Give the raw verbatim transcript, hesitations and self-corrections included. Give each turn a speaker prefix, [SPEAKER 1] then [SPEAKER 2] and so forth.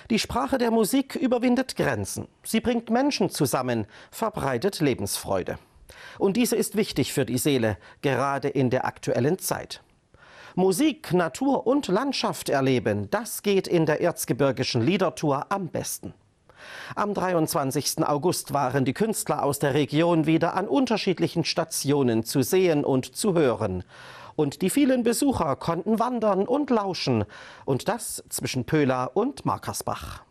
[SPEAKER 1] Die Sprache der Musik überwindet Grenzen. Sie bringt Menschen zusammen, verbreitet Lebensfreude. Und diese ist wichtig für die Seele, gerade in der aktuellen Zeit. Musik, Natur und Landschaft erleben, das geht in der Erzgebirgischen Liedertour am besten. Am dreiundzwanzigsten August waren die Künstler aus der Region wieder an unterschiedlichen Stationen zu sehen und zu hören. Und die vielen Besucher konnten wandern und lauschen. Und das zwischen Pöhla und Markersbach.